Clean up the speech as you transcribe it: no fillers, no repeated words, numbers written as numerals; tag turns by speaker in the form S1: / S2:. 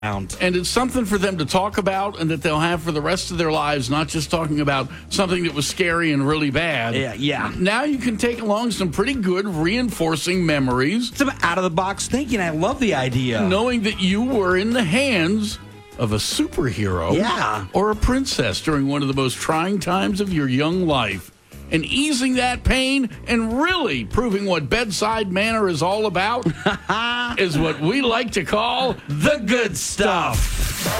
S1: And
S2: it's something for them to talk about and that they'll have for the rest of their lives, not just talking about something that was scary and really bad.
S1: Yeah.
S2: Now you can take along some pretty good reinforcing memories.
S1: Some out-of-the-box thinking. I love the idea.
S2: Knowing that you were in the hands of a superhero or a princess during one of the most trying times of your young life. And easing that pain and really proving what bedside manner is all about is what we like to call the good stuff.